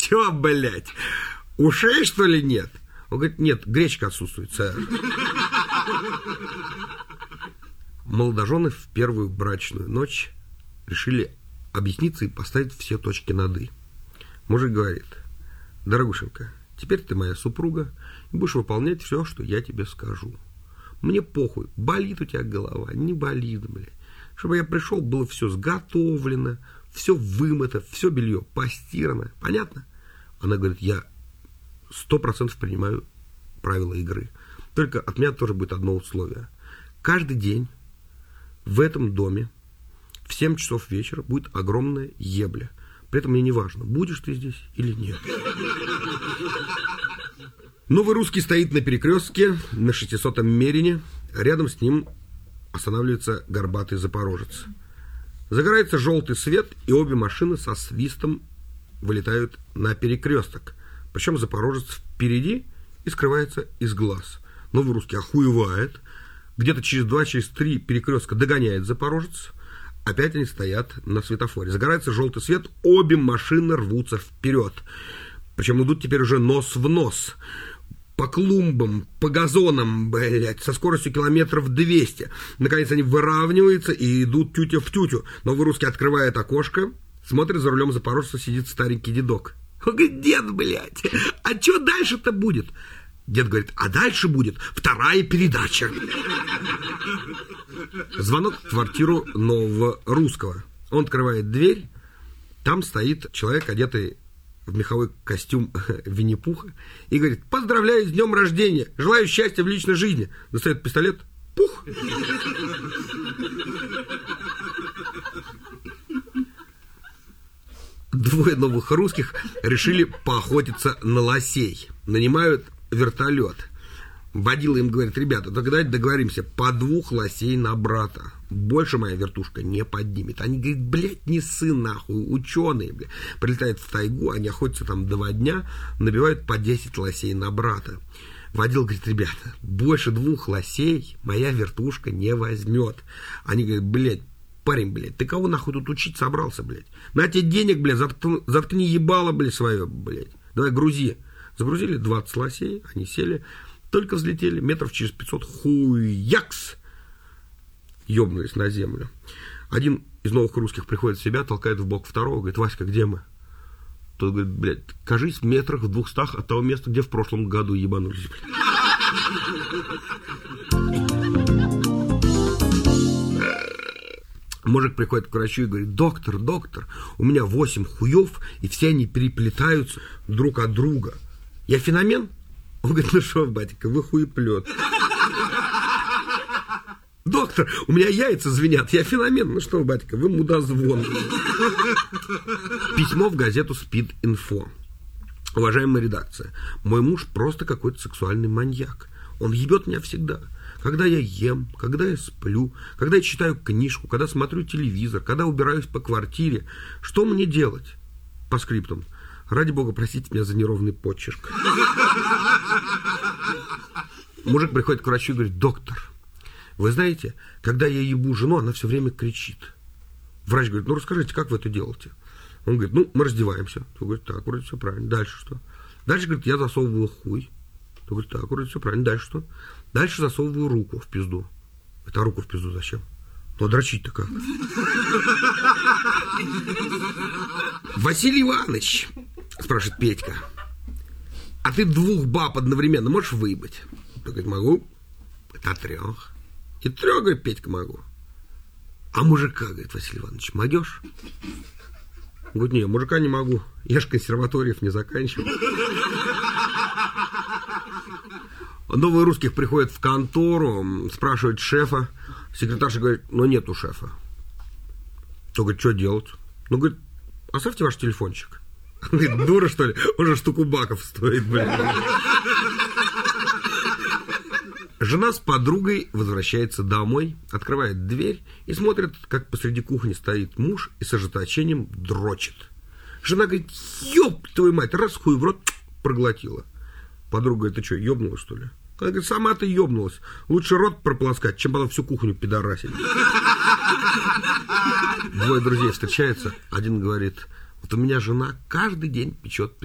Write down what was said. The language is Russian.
Чё, блядь, ушей, что ли, нет? Он говорит, нет, гречка отсутствует, сэр. Молодожены в первую брачную ночь решили объясниться и поставить все точки над «и». Мужик говорит, дорогушенька, теперь ты моя супруга и будешь выполнять все, что я тебе скажу. Мне похуй, болит у тебя голова, не болит, блядь. Чтобы я пришел, было все сготовлено, все вымыто, все белье постирано. Понятно? Она говорит, я 100% принимаю правила игры. Только от меня тоже будет одно условие. Каждый день в этом доме в 7 часов вечера будет огромная ебля. При этом мне не важно, будешь ты здесь или нет. Новый русский стоит на перекрестке на 600-м Мерине. Рядом с ним останавливается горбатый запорожец. Загорается желтый свет, и обе машины со свистом вылетают на перекресток. Причем запорожец впереди и скрывается из глаз. Новый русский охуевает. Где-то через 2-3 перекрестка догоняет запорожец. Опять они стоят на светофоре. Загорается желтый свет, обе машины рвутся вперед. Причем идут теперь уже нос в нос. По клумбам, по газонам, блядь, со скоростью километров 200. Наконец они выравниваются и идут тютя в тютю. Новый русский открывает окошко, смотрит, за рулем запорожца сидит старенький дедок. Он говорит, дед, блядь, а что дальше-то будет? Дед говорит, а дальше будет вторая передача. Звонок в квартиру нового русского. Он открывает дверь, там стоит человек, одетый в меховой костюм Винни-Пуха, и говорит, поздравляю с днем рождения, желаю счастья в личной жизни. Достает пистолет, пух. Двое новых русских решили поохотиться на лосей. Нанимают вертолет. Водила им говорит, ребята, так давайте договоримся, по 2 лосей на брата. Больше моя вертушка не поднимет. Они говорят, блядь, не ссы нахуй, ученые, блядь. Прилетают в тайгу, они охотятся там 2 дня, набивают по 10 лосей на брата. Водил говорит, ребята, больше 2 лосей моя вертушка не возьмет. Они говорят, блядь, парень, блядь, ты кого нахуй тут учить собрался, блядь? На тебе денег, блядь, заткни ебало, блядь, свое, блядь. Давай грузи. Загрузили 20 лосей, они сели, только взлетели, метров через 500, хуякс, ёбнулись на землю. Один из новых русских приходит в себя, толкает в бок второго, говорит, Васька, где мы? Тот говорит, блядь, кажись, в метрах в 200 от того места, где в прошлом году ебанулись, блядь. Мужик приходит к врачу и говорит, доктор, у меня 8 хуев, и все они переплетаются друг от друга. Я феномен? Он говорит, ну что, батенька, вы хуеплет. Доктор, у меня яйца звенят, я феномен. Ну что, батенька, вы мудозвон. Письмо в газету «Спид-инфо». Уважаемая редакция, мой муж просто какой-то сексуальный маньяк. Он ебет меня всегда. Когда я ем, когда я сплю, когда я читаю книжку, когда смотрю телевизор, когда убираюсь по квартире. Что мне делать? По скриптам. Ради бога, простите меня за неровный почерк. Мужик приходит к врачу и говорит, доктор, вы знаете, когда я ебу жену, она все время кричит. Врач говорит, ну расскажите, как вы это делаете? Он говорит, ну мы раздеваемся. Он говорит, так, вроде все правильно. Дальше что? Дальше, говорит, я засовываю хуй. Он говорит, так, вроде все правильно. Дальше что? Дальше засовываю руку в пизду. Это руку в пизду зачем? Ну, а дрочить-то как? Василий Иванович, спрашивает Петька, а ты 2 баб одновременно можешь выебать? Он говорит, могу. Это 3. И 3, говорит, Петька, могу. А мужика, говорит, Василий Иванович, могешь? Он говорит, не, мужика не могу. Я же консерваториев не заканчивал. Новые русских приходят в контору, спрашивают шефа. Секретарша говорит, ну нету шефа. То говорит, что делать? Ну, говорит, оставьте ваш телефончик. Он говорит, дура, что ли? Он же штуку баков стоит, блин. Жена с подругой возвращается домой, открывает дверь и смотрит, как посреди кухни стоит муж и с ожесточением дрочит. Жена говорит, ёб твою мать, раз хуй в рот проглотила. Подруга говорит, ты что, ёбнулась, что ли? Она говорит, сама ты ёбнулась. Лучше рот прополоскать, чем потом всю кухню пидорасить. 2 друзей встречаются. Один говорит, вот у меня жена каждый день печет